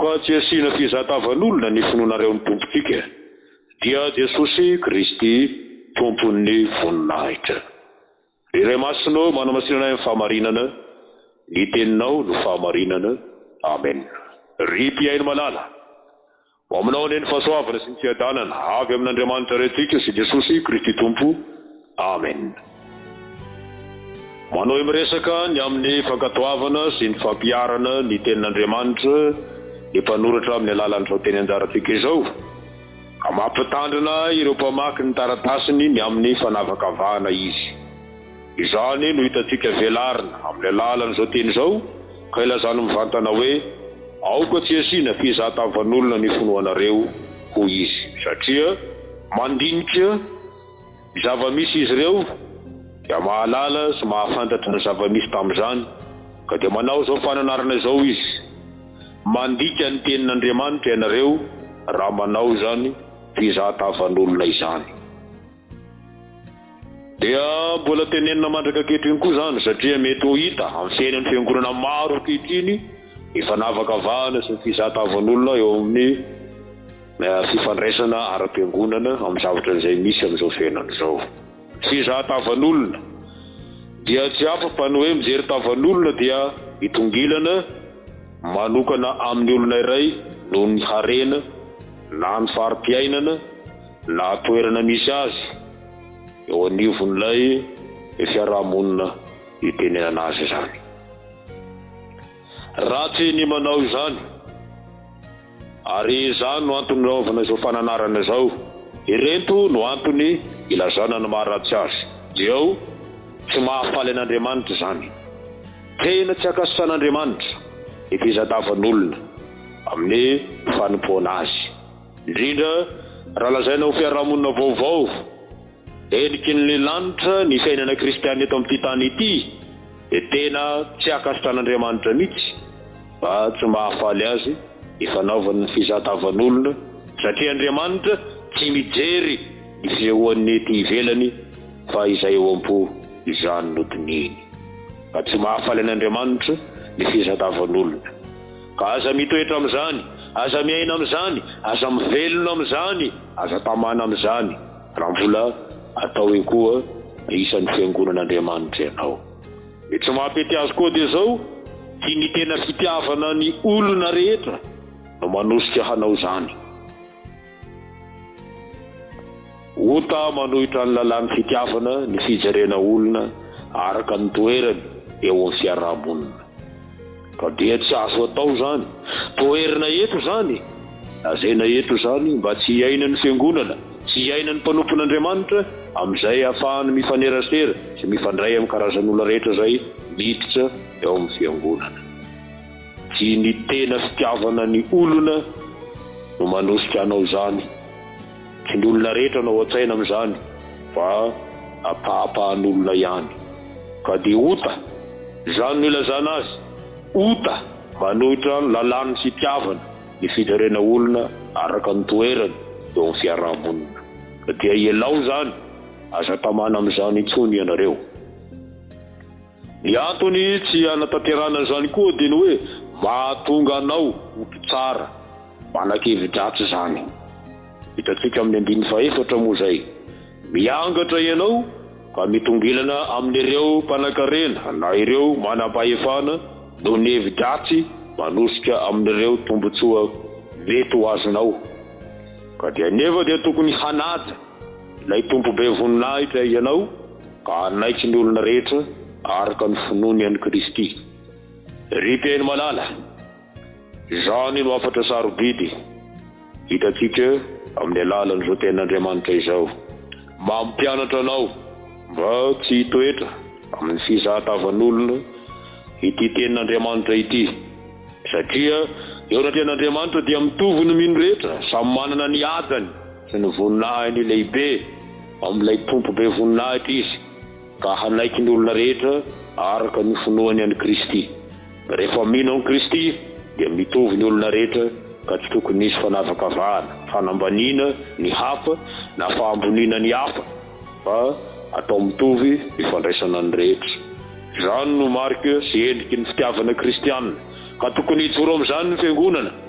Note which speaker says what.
Speaker 1: koa tsy asiana fizatavan'olona ny finoanareo ny tompotsika dia Jesosy Kristy tompon'ny voninahitra. Iray masinao manamasinana amin'ny fahamarinana, ny teninao no fahamarinana. Amen. Ry mpiaino malala ho aminao ny fahasoavana sy ny fiadanana avy amin'Andriamanitra rehetrika sy Jesosy Kristy tompo. Amen. Manao miresaka ny amin'ny fankatoavana sy ny fampiarana ny tenin'Andriamanitra ny mpanoratra amin'ny alalan'izao teny anjarantsika izao, ka mampitandrina ireo mpamaky ny taratasiny ny amin'ny fanavakavahana izy. Izany no hitantsika velarina amin'ny alalan'izao teny izao, ka ilazany mivantana hoe aoka tsy asiana fizatavan'olona ny finoanareo ho izy, satria mandinika zava-misy izy ireo dia mahalala sy mahafantatra ny zava-misy tamin'izany, ka dia manao izao fananarana izao izy, mandika ny tenin'Andriamanitra ianareo raha manao izany fizatavan'olona izany. Dia mbola tenenina mandraka ankehitriny koa izany, satria mety ho hita amin'ny fiainan'ny fiangonana maro ankehitriny ny fanavakavahana sy ny fizatavan'olona eo amin'ny fifandraisana ara-piangonana amin'ny zavatra izay misy amin'izao fiainana izao. Fizatavan'olona dia tsy hafa fa ny hoe mijery tavan'olona dia hitongilana manokana amin'ny olona iray noho ny harena na ny fari-piainana na toerana misy azy eo anivon'ilay fiarahamonina itenenana azy izany. Ratsy ny manao izany, ary izany no antony naovana izao fananarana izao. Irento no antony ilazana ny maharatsy azy. Eo tsy mahafaly an'Andriamanitra izany. Tena tsy akasisan'Andriamanitra ny fizatavan'olona amin'ny fanompoana azy. Indrindra raha lazaina ho fiarahamonina vaovao, endriky ny lanitra ny fiainana kristianina eto amin'ity tany ity, dia tena tsy akasisan'Andriamanitra mihitsy fa tsy mahafaly azy ny fanaovana ny fizatavan'olona, satria Andriamanitra tsy mijery ny fisehoan'ny ety ivelany fa izay eo am-po izany no dininy, ka tsy mahafaly an'Andriamanitra ny fizatavan'olona. Ka aza mitoetra amin'izany, aza miaina amin'izany, aza mivelona amin'izany, aza tamana amin'izany raha mbola atao hoe koa isan'ny fiangonan'Andriamanitra ianao. Tsy mampety azy koa dia izao, tsy ny tena fitiavana ny olona rehetra no manosika hanao izany. Ota manohitra ny lalàn'ny fitiavana ny fijerena olona araka ny toerany eo amin'ny fiarahamonina. Ka dia tsy azo atao izany. Toerana eto izany, lazaina eto izany mba tsy hiaina ny fiangonana, tsy hiaina ny mpanompon'Andriamanitra, amin'izay ahafahany mifanerasera sy mifandray amin'ny karazan'olona rehetra izay miditra eo amin'ny fiangonana. Tsy ny tena fitiavana ny olona no manosika anao izany. Tsy ny olona rehetra no an-tsaina amin'izany, fa apahapahan'olona ihany. Ka dia ota, izany no ilazana azy, ota manohitra ny lalàn'ny fitiavana ny fijerena olona araka ny toerany eo amin'ny fiarahamonina. Ka dia ialao izany, aza tamana amin'izany intsony ianareo. Ny antony tsy anatanterana izany koa dia ny hoe mahatonga anao oto tsara, manan-kevi-dratsy izany. Hitantsika amin'ny 14 moa izay, miangatra ianao ka mitongilana amin'ireo mpanan-karena na ireo manam-pahefana noho ny hevi-dratsy manosika amin'ireo tombotsoa mety ho azonao. Ka dia nefa dia tokony hanaja ilay tompobe voninahitra ianao ka hanaitry ny olona rehetra araka ny finoany an'i Kristy. Ry mpiaino malala, izany no afatra sarobidy hitantsika amin'ny alalan'izao tenin'Andriamanitra izao. Mampianatra anao mba tsy hitoetra amin'ny fizatavan'olona ity tenin'Andriamanitra ity, satria eo na tenin'Andriamanitra dia mitovy ny mino rehetra, samy manana ny adany sy ny voninahiny lehibe amin'ilay tompobe voninahitra izy, ka hanaiky ny olona rehetra araka ny finoany an'i Kristy. Rehefa mino an'i Kristy dia mitovy ny olona rehetra, ka tsy tokony nisy fanavakavahana, fanambaniana ny hafa na fahamboniana ny hafa, fa atao mitovy ifandraisana ny rehetra. Izany no marika sy endriky ny fitiavana kristianina, ka tokony hijoro amin'izany ny fiangonana